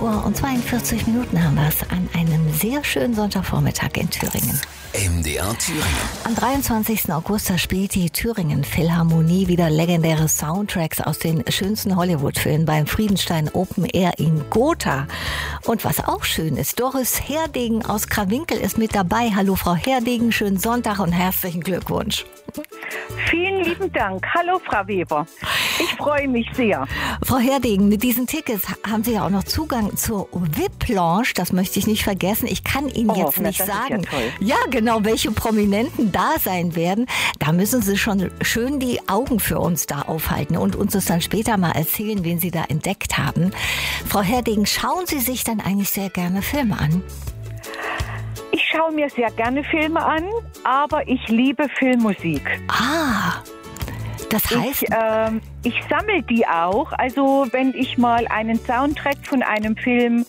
18:42 haben wir es an einem sehr schönen Sonntagvormittag in Thüringen. MDR Thüringen. Am 23. August spielt die Thüringen Philharmonie wieder legendäre Soundtracks aus den schönsten Hollywood-Filmen beim Friedenstein Open Air in Gotha. Und was auch schön ist, Doris Herdegen aus Krawinkel ist mit dabei. Hallo Frau Herdegen, schönen Sonntag und herzlichen Glückwunsch. Vielen lieben Dank. Hallo Frau Weber. Ich freue mich sehr. Frau Herdegen, mit diesen Tickets haben Sie ja auch noch Zugang zur VIP-Lounge. Das möchte ich nicht vergessen. Ich kann Ihnen jetzt nicht sagen, ja genau, welche Prominenten da sein werden. Da müssen Sie schon schön die Augen für uns da aufhalten und uns das dann später mal erzählen, wen Sie da entdeckt haben. Frau Herdegen, schauen Sie sich dann eigentlich sehr gerne Filme an? Ich schaue mir sehr gerne Filme an, aber ich liebe Filmmusik. Ah, das heißt... Ich sammle die auch. Also wenn ich mal einen Soundtrack von einem Film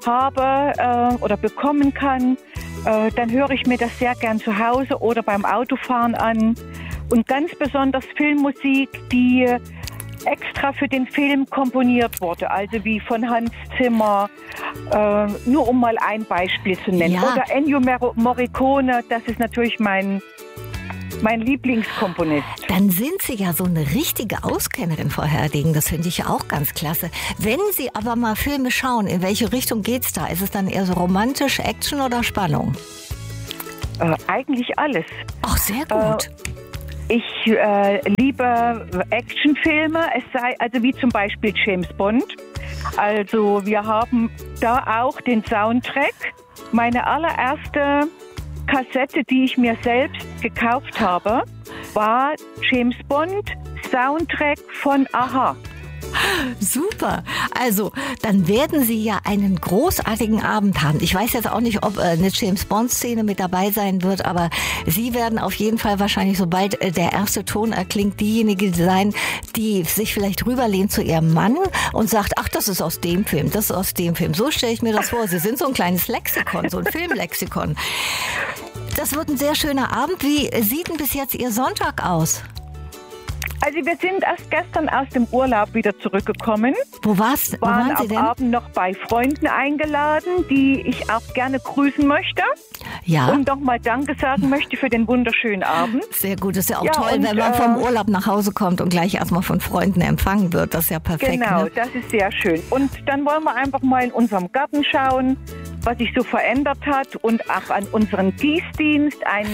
habe oder bekommen kann, dann höre ich mir das sehr gern zu Hause oder beim Autofahren an. Und ganz besonders Filmmusik, die extra für den Film komponiert wurde, also wie von Hans Zimmer, nur um mal ein Beispiel zu nennen. Ja. Oder Ennio Morricone, das ist natürlich mein Lieblingskomponist. Dann sind Sie ja so eine richtige Auskennerin, Frau Herdegen. Das finde ich ja auch ganz klasse. Wenn Sie aber mal Filme schauen, in welche Richtung geht's da? Ist es dann eher so romantisch, Action oder Spannung? Eigentlich alles. Ach, sehr gut. Ich liebe Actionfilme, es sei also wie zum Beispiel James Bond. Also wir haben da auch den Soundtrack. Meine allererste Kassette, die ich mir selbst gekauft habe, war James Bond Soundtrack von Aha. Super. Also, dann werden Sie ja einen großartigen Abend haben. Ich weiß jetzt auch nicht, ob eine James-Bond-Szene mit dabei sein wird, aber Sie werden auf jeden Fall wahrscheinlich, sobald der erste Ton erklingt, diejenige sein, die sich vielleicht rüberlehnt zu ihrem Mann und sagt, ach, das ist aus dem Film, das ist aus dem Film. So stelle ich mir das vor. Sie sind so ein kleines Lexikon, so ein Filmlexikon. Das wird ein sehr schöner Abend. Wie sieht denn bis jetzt Ihr Sonntag aus? Also wir sind erst gestern aus dem Urlaub wieder zurückgekommen. Wo waren Sie denn? Am Abend noch bei Freunden eingeladen, die ich auch gerne grüßen möchte. Ja. Und nochmal Danke sagen möchte für den wunderschönen Abend. Sehr gut, ist ja auch toll, wenn man vom Urlaub nach Hause kommt und gleich erstmal von Freunden empfangen wird. Das ist ja perfekt. Genau, ne? Das ist sehr schön. Und dann wollen wir einfach mal in unserem Garten schauen, was sich so verändert hat und auch an unseren Gießdienst ein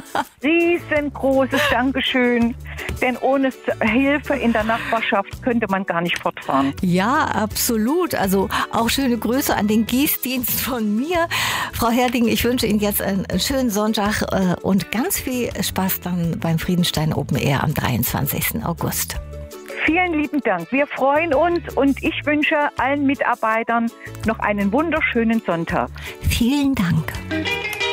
riesengroßes Dankeschön, denn ohne Hilfe in der Nachbarschaft könnte man gar nicht fortfahren. Ja, absolut. Also auch schöne Grüße an den Gießdienst von mir. Frau Herdegen, ich wünsche Ihnen jetzt einen schönen Sonntag und ganz viel Spaß dann beim Friedenstein Open Air am 23. August. Vielen lieben Dank. Wir freuen uns und ich wünsche allen Mitarbeitern noch einen wunderschönen Sonntag. Vielen Dank.